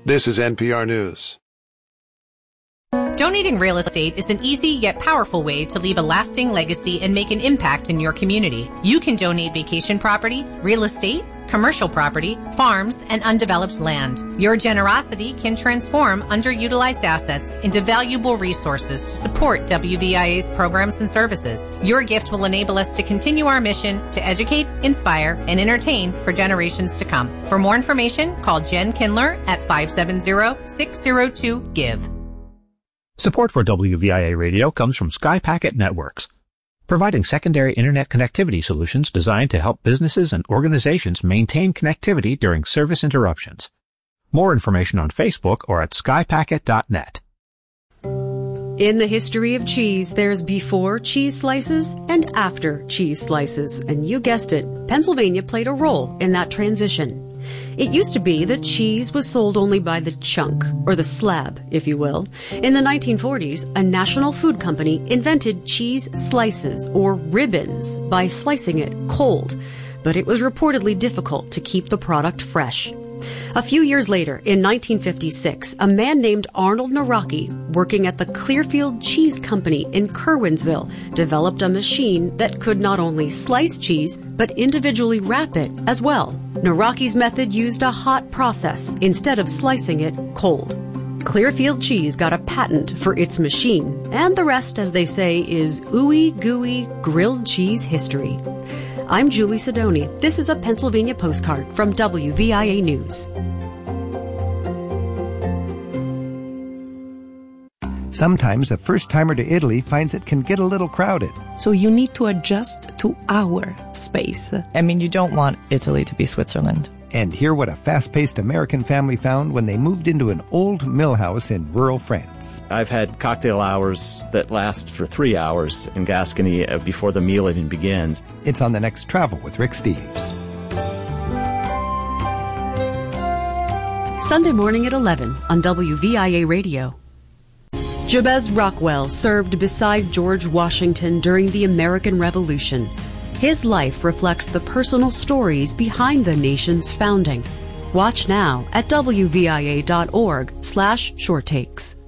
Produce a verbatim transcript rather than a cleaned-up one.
This is N P R News. Donating real estate is an easy yet powerful way to leave a lasting legacy and make an impact in your community. You can donate vacation property, real estate, commercial property, farms, and undeveloped land. Your generosity can transform underutilized assets into valuable resources to support W V I A's programs and services. Your gift will enable us to continue our mission to educate, inspire, and entertain for generations to come. For more information, call Jen Kindler at five seven zero, six zero two, GIVE. Support for W V I A Radio comes from Sky Packet Networks, providing secondary internet connectivity solutions designed to help businesses and organizations maintain connectivity during service interruptions. More information on Facebook or at sky packet dot net. In the history of cheese, there's before cheese slices and after cheese slices. And you guessed it, Pennsylvania played a role in that transition. It used to be that cheese was sold only by the chunk, or the slab, if you will. In the nineteen forties, a national food company invented cheese slices, or ribbons, by slicing it cold. But it was reportedly difficult to keep the product fresh. A few years later, in nineteen fifty-six, a man named Arnold Nawrocki, working at the Clearfield Cheese Company in Curwensville, developed a machine that could not only slice cheese, but individually wrap it as well. Nawrocki's method used a hot process instead of slicing it cold. Clearfield Cheese got a patent for its machine, and the rest, as they say, is ooey gooey grilled cheese history. I'm Julie Sidoni. This is a Pennsylvania postcard from W V I A News. Sometimes a first-timer to Italy finds it can get a little crowded. So you need to adjust to our space. I mean, you don't want Italy to be Switzerland. And hear what a fast-paced American family found when they moved into an old mill house in rural France. I've had cocktail hours that last for three hours in Gascony before the meal even begins. It's on the next Travel with Rick Steves. Sunday morning at eleven on W V I A Radio. Jabez Rockwell served beside George Washington during the American Revolution. His life reflects the personal stories behind the nation's founding. Watch now at W V I A dot org slash short takes.